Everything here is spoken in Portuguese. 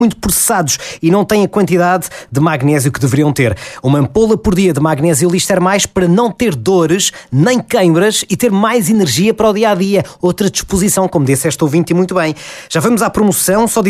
muito processados e não têm a quantidade de magnésio que deveriam ter. Uma ampola por dia de magnésio Lister Mais para não ter dores nem queimbras e ter mais energia para o dia-a-dia. Outra disposição, como disse esta ouvinte e muito bem. Já vamos à promoção, só